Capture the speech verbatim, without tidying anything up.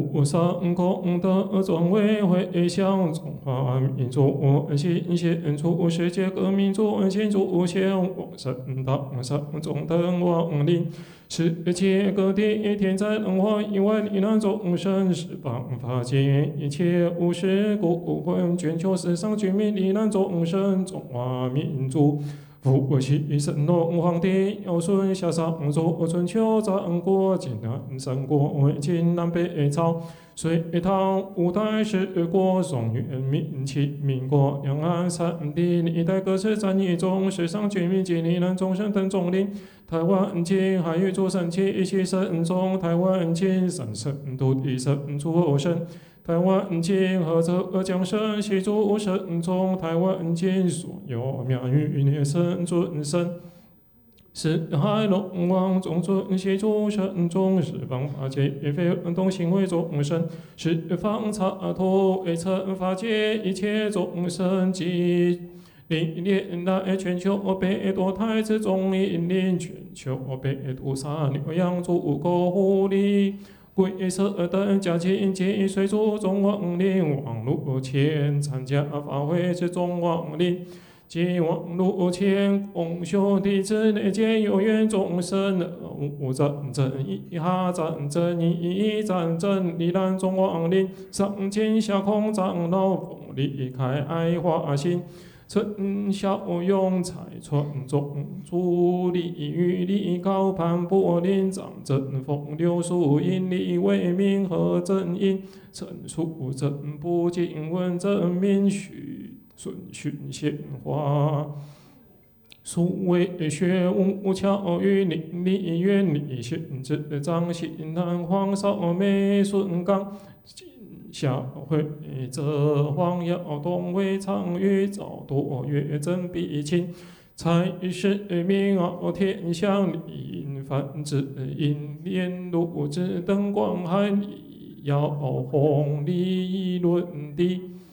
菩萨功德专为回向中华民族新献出世界各民族新祖先往生当上中等亡灵，世界各地天灾人祸亿万亿难众生十方法界一切无事故魂，全球世上居民罹难众生中华民族。伏羲神龙皇帝尧舜夏商周春秋战国晋南三国魏晋南北朝隋唐五代十国宋元明清民国两岸三地历代各式战役中世上居民及罹难众生等众灵，台湾境海域诸神奇一起神中，台湾境三神土地神诸神。台湾境何者降生习诸神中，台湾境所有庙宇列神尊神，四海龙王众尊习诸神中，十方法界非动行为众生，十方刹土为乘法界一切众生及历年来全球北堕胎之众引领全球北堕杀牛羊猪狗狐狸。贵色等家亲及随诸众亡灵，望路前参加法会之众亡灵，及望路前共修弟子内见有缘众生，无战争一哈战争一战争罹难众亡灵，上见下空长老奉离开爱化心。春晓用财传中，助力于力高攀柏林长征风流树引力为民和正因，陈述正不经文正民许顺训显化。素为学无巧于邻里远离贤之彰显南皇少美顺刚。下回则黄耀东为常遇早多月真必亲，才是明傲天下林凡之因连路之灯光寒耀红利论地。